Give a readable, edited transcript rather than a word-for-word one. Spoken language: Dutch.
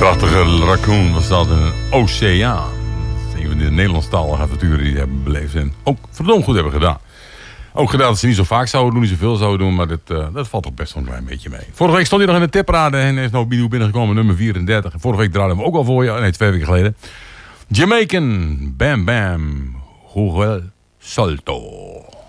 Prachtige Raccoon was dat in een oceaan. Dat is een van de Nederlandstalige avonturen die ze hebben beleefd. En ook verdomd goed hebben gedaan. Ook gedaan dat ze niet zo vaak zouden doen, niet zoveel zouden doen. Maar dat valt toch best wel een klein beetje mee. Vorige week stond hij nog in de tipparade en is nou binnengekomen, nummer 34. Vorige week draaiden we ook al voor je. Nee, 2 weken geleden. Jamaican, Bam Bam, Jugel Salto.